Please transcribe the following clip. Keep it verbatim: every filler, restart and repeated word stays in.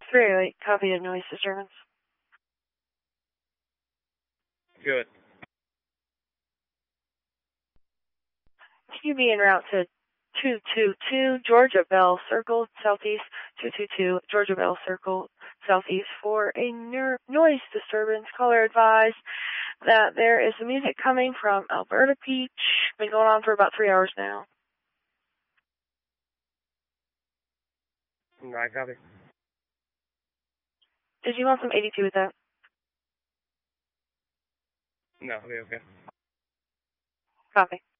three oh eight, copy of noise disturbance. Good. Q B en route to two two two Georgia Bell Circle, southeast, two two two Georgia Bell Circle, southeast for a noise disturbance. Caller advised that there is some music coming from Alberta Beach. Been going on for about three hours now. Right, copy. Did you want some eighty-two with that? No, okay, okay. Copy.